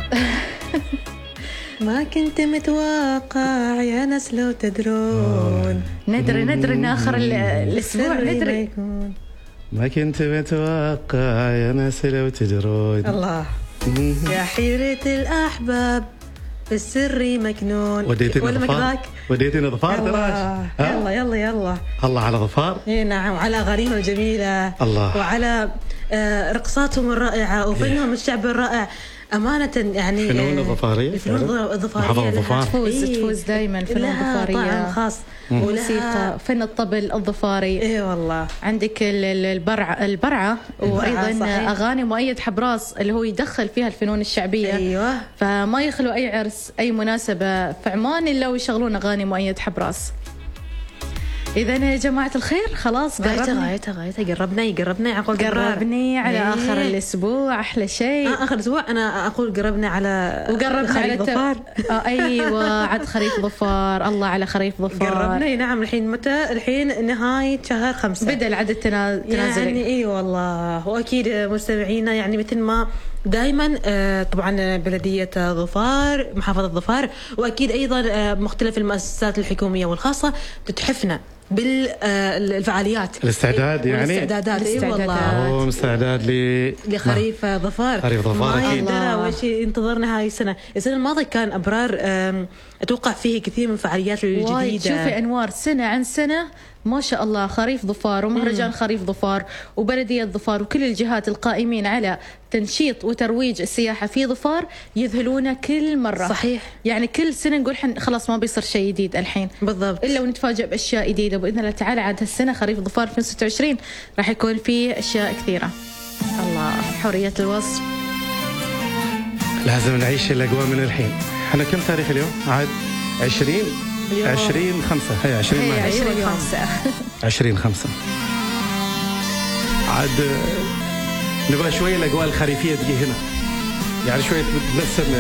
ما كنت متوقع يا ناس لو تدرون. ندري إن آخر الأسبوع ندري. ما كنت متوقع يا ناس لو تدرون. الله يا حيرة الأحباب بالسر مكنون. وديتنا ظفار تراش. يلا الله على ظفار. نعم، وعلى أغانيهم الجميلة الله، وعلى رقصاتهم الرائعة وفنهم الشعبي الرائع أمانة. يعني فنون الظفارية، الفنون الظفارية تفوز دائما فنون الظفارية خاص، موسيقى، فن الطبل الظفاري. والله عندك البرعة وأيضا صحيح. أغاني مؤيد حبراس اللي هو يدخل فيها الفنون الشعبية. فما يخلو أي عرس أي مناسبة في عمان إلا ويشغلون أغاني مؤيد حبراس. إذن يا جماعة الخير خلاص قربني على آخر الأسبوع. أحلى شيء آخر أسبوع أنا أقول قربنا على خريف ظفار. أيوة، عد خريف ظفار. الله على خريف ظفار. قربنا. نعم، الحين متى؟ الحين نهاية شهر 5 بدأ العدد تنازلي. يعني والله. وأكيد مستمعينا يعني مثل ما دائما طبعا بلدية ظفار، محافظة ظفار، وأكيد أيضا مختلف المؤسسات الحكومية والخاصة تتحفنا بالفعاليات، الاستعداد يعني الاستعدادات. والله مستعداد لخريف ظفار. ما يدرى وش ينتظرنا هاي السنة الماضية كان أبرار، أتوقع فيه كثير من الفعاليات الجديدة. شوفي أنوار سنة عن سنة ما شاء الله. خريف ظفار ومهرجان خريف ظفار وبلدية ظفار وكل الجهات القائمين على تنشيط وترويج السياحة في ظفار يذهلونا كل مرة. صحيح. يعني كل سنة نقول خلاص ما بيصير شيء جديد الحين بالضبط، إلا ونتفاجئ بأشياء جديدة. بإذن الله تعالى عاد هالسنة خريف ظفار 2026 راح يكون فيه أشياء كثيرة. الله، حرية الوصف. لازم نعيش الأجواء من الحين. احنا كم تاريخ اليوم؟ عاد 20/5. هي 20/5 عاد نبغى شوية الأجواء الخريفية تجي هنا، يعني شوية تنسرنا